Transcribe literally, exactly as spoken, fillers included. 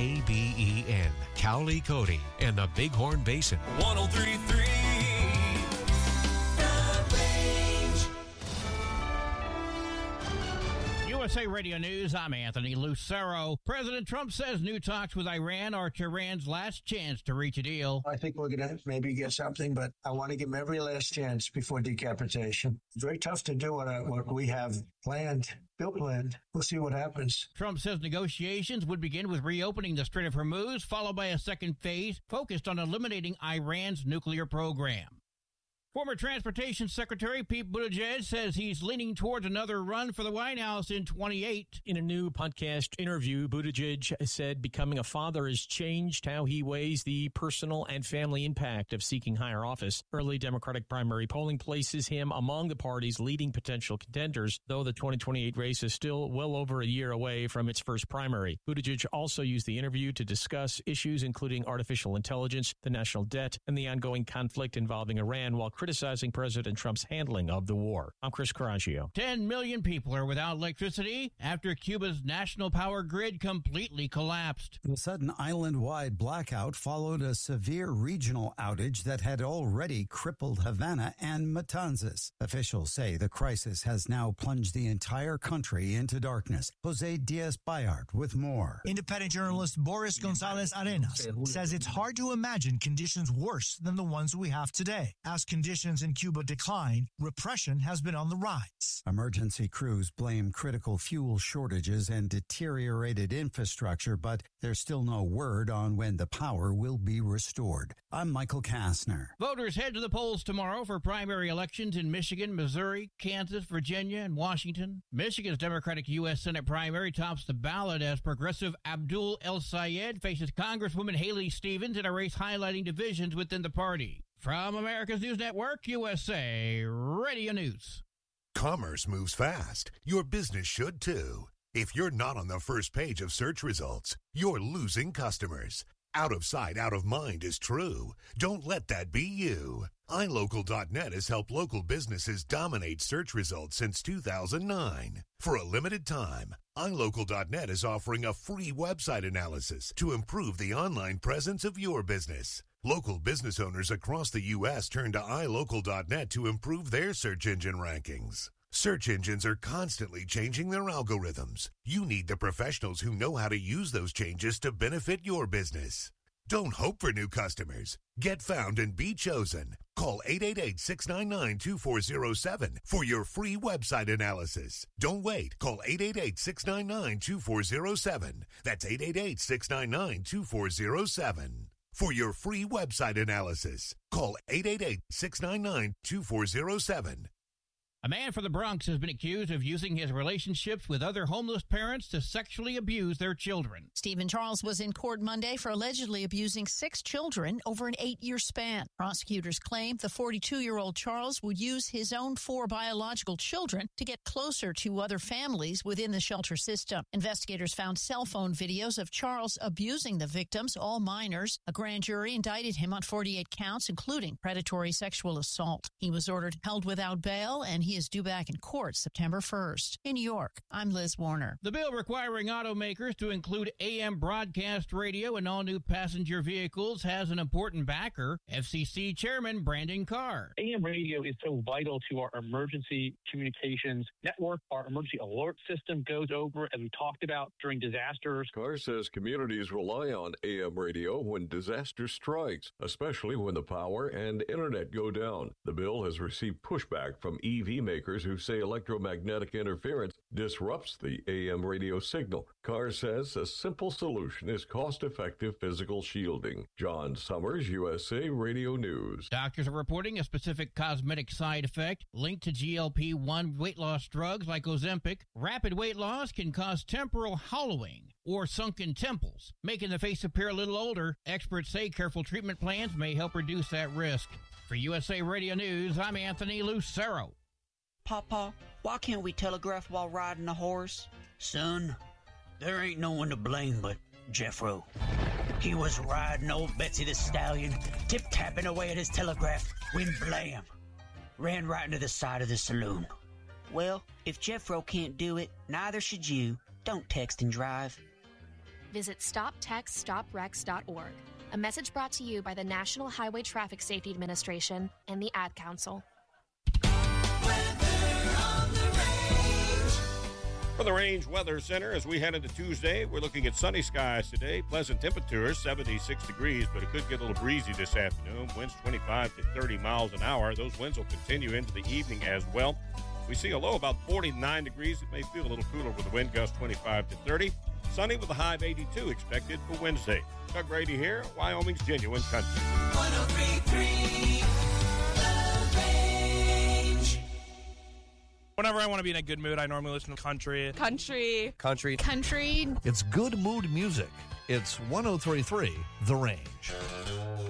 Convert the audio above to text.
A B E N, Cowley, Cody, and the Bighorn Basin. one oh three point three U S A Radio News, I'm Anthony Lucero. President Trump says new talks with Iran are Tehran's last chance to reach a deal. I think we're going to maybe get something, but I want to give them every last chance before decapitation. It's very tough to do what, I, what we have planned, Bill planned. We'll see what happens. Trump says negotiations would begin with reopening the Strait of Hormuz, followed by a second phase focused on eliminating Iran's nuclear program. Former Transportation Secretary Pete Buttigieg says he's leaning towards another run for the White House in twenty-eight. In a new podcast interview, Buttigieg said becoming a father has changed how he weighs the personal and family impact of seeking higher office. Early Democratic primary polling places him among the party's leading potential contenders, though the twenty twenty-eight race is still well over a year away from its first primary. Buttigieg also used the interview to discuss issues including artificial intelligence, the national debt, and the ongoing conflict involving Iran, while criticizing President Trump's handling of the war. I'm Chris Carraggio. Ten million people are without electricity after Cuba's national power grid completely collapsed. The sudden island-wide blackout followed a severe regional outage that had already crippled Havana and Matanzas. Officials say the crisis has now plunged the entire country into darkness. Jose Diaz-Bayart with more. Independent journalist Boris Gonzalez Arenas says it's hard to imagine conditions worse than the ones we have today. As conditions in Cuba decline, repression has been on the rise. Emergency crews blame critical fuel shortages and deteriorated infrastructure, but there's still no word on when the power will be restored. I'm Michael Kastner. Voters head to the polls tomorrow for primary elections in Michigan, Missouri, Kansas, Virginia, and Washington. Michigan's Democratic U S Senate primary tops the ballot as progressive Abdul El-Sayed faces Congresswoman Haley Stevens in a race highlighting divisions within the party. From America's News Network, U S A Radio News. Commerce moves fast. Your business should too. If you're not on the first page of search results, you're losing customers. Out of sight, out of mind is true. Don't let that be you. i local dot net has helped local businesses dominate search results since two thousand nine. For a limited time, i local dot net is offering a free website analysis to improve the online presence of your business. Local business owners across the U S turn to i local dot net to improve their search engine rankings. Search engines are constantly changing their algorithms. You need the professionals who know how to use those changes to benefit your business. Don't hope for new customers. Get found and be chosen. Call eight eight eight, six nine nine, two four zero seven for your free website analysis. Don't wait. Call eight eight eight, six nine nine, two four zero seven. That's eight eight eight, six nine nine, two four zero seven. For your free website analysis, call eight eight eight, six nine nine, two four zero seven. A man from the Bronx has been accused of using his relationships with other homeless parents to sexually abuse their children. Stephen Charles was in court Monday for allegedly abusing six children over an eight-year span. Prosecutors claim the forty-two-year-old Charles would use his own four biological children to get closer to other families within the shelter system. Investigators found cell phone videos of Charles abusing the victims, all minors. A grand jury indicted him on forty-eight counts, including predatory sexual assault. He was ordered held without bail, and he is due back in court September first. In New York, I'm Liz Warner. The bill requiring automakers to include A M broadcast radio in all new passenger vehicles has an important backer, F C C Chairman Brandon Carr. A M radio is so vital to our emergency communications network. Our emergency alert system goes over, as we talked about, during disasters. Carr says communities rely on A M radio when disaster strikes, especially when the power and internet go down. The bill has received pushback from E V makers who say electromagnetic interference disrupts the A M radio signal. Carr says a simple solution is cost-effective physical shielding. John Summers, U S A Radio News. Doctors are reporting a specific cosmetic side effect linked to G L P one weight loss drugs like Ozempic. Rapid weight loss can cause temporal hollowing or sunken temples, making the face appear a little older. Experts say careful treatment plans may help reduce that risk. For U S A Radio News, I'm Anthony Lucero. Papa, why can't we telegraph while riding a horse? Son, there ain't no one to blame but Jeffro. He was riding old Betsy the Stallion, tip-tapping away at his telegraph, when blam, ran right into the side of the saloon. Well, if Jeffro can't do it, neither should you. Don't text and drive. visit stop text stop wrecks dot org. A message brought to you by the National Highway Traffic Safety Administration and the Ad Council. For the Range Weather Center, as we head into Tuesday, we're looking at sunny skies today. Pleasant temperatures, seventy-six degrees, but it could get a little breezy this afternoon. Winds twenty-five to thirty miles an hour. Those winds will continue into the evening as well. We see a low about forty-nine degrees. It may feel a little cooler with the wind gust twenty-five to thirty. Sunny with a high of eighty-two expected for Wednesday. Doug Brady here, Wyoming's Genuine Country. one oh three point three Whenever I want to be in a good mood, I normally listen to country. Country. Country. Country. It's good mood music. It's one oh three point three The Range.